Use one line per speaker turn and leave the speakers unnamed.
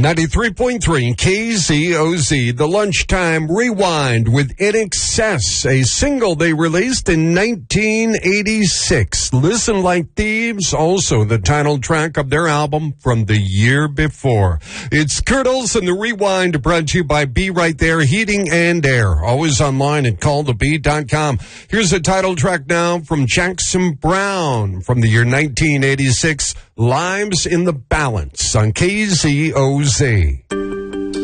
93.3 KZOZ, the Lunchtime Rewind with In Excess, a single they released in 1986. Listen Like Thieves, also the title track of their album from the year before. It's Kurt Olson, the Rewind, brought to you by Be Right There Heating and Air. Always online at callthebee.com. Here's a title track now from Jackson Browne from the year 1986, Lives in the Balance on KZOZ.